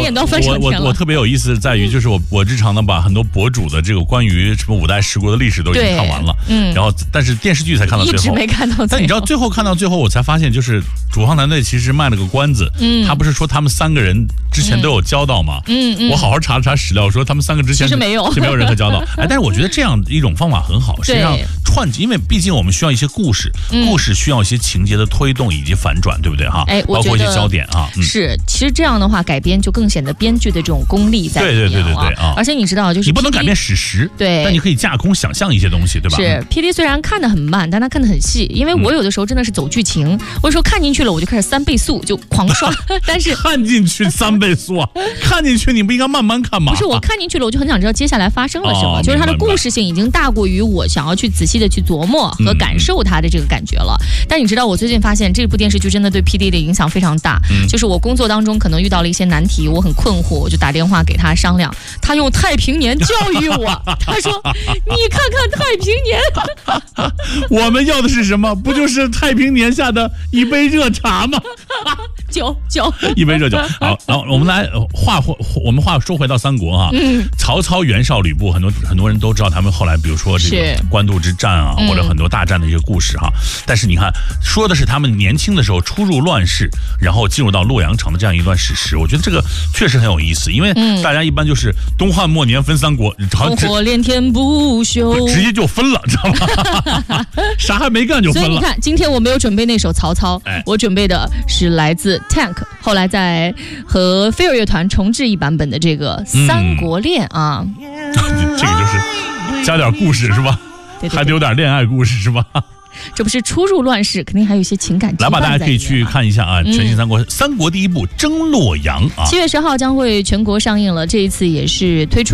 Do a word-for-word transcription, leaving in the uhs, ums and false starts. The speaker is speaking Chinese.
片都要翻上天了。 我我我特别有意思在于，就是我我日常的把很多博主的这个关于什么五代十国的历史都已经看完了，嗯，然后但是电视剧才看到最后， 一直没看到最后。 但你知道最后看到最后，我才发现就是主创团队其实卖了个关子，嗯，他不是说他们三个人之前都有交道吗？嗯嗯，我好好查了查史料，说他们三个之前其实没有， 是没有任何交道。哎，但是我觉得这样一种方法很好，实际上串，因为毕竟我们需要一些故事，嗯、故事需要一些情节的推动以及反转，对不对哈？ 哎， 包括一些焦点啊。 嗯、是，其实这样的话改编就更显得编剧的这种功力在里面、啊。 对对对对对啊！ 而且你知道，就是 P D, 你不能改变史实， 对， 但你可以架空想象一些东西，对吧？ 是 P D 虽然看得很慢，但他看得很细，因为我有的时候真的是走剧情，嗯、我有时候看进去了，我就开始三倍速就狂刷，但是看进去三倍速啊，看进去你不应该慢慢看吗？ 不是，我看进去了，我就很想知道接下来发生了什么，哦、就是它的故事性已经大过于我想要去仔细的去琢磨和感受它的这个感觉了。嗯、但你知道，我最近发现这部电视剧真的对 P D 的影响非常大，嗯、就是我工作当中可能遇到了一些难题，我很困惑，我就打电话给他商量，他用太平年教育我，他说：“你看看太平年。” 我们要的是什么？不就是太平年下的一杯热茶吗？ 酒酒一杯热酒。好，然后我们来话我们话说回到三国哈，嗯、曹操、袁绍、吕布，很多很多人都知道他们后来，比如说这个官渡之战啊，或者很多大战的一个故事哈。嗯、但是你看，说的是他们年轻的时候出入乱世，然后进入到洛阳城的这样一段史实。我觉得这个确实很有意思，因为大家一般就是东汉末年分三国， 烽火连天不休， 直接就分了，知道吗？啥还没干就分了。 所以你看，今天我没有准备那首曹操，哎、我准备的是来自 Tank， 后来在和飞儿乐团重制一版本的这个《三国恋》啊， 嗯、这个就是加点故事是吧？对对对，还得有点恋爱故事是吧？ 这不是初入乱世，肯定还有一些情感羁绊在里面。 来吧，大家可以去看一下啊，嗯、全新三国三国第一部征洛阳啊， 七月十号将会全国上映了。这一次也是推出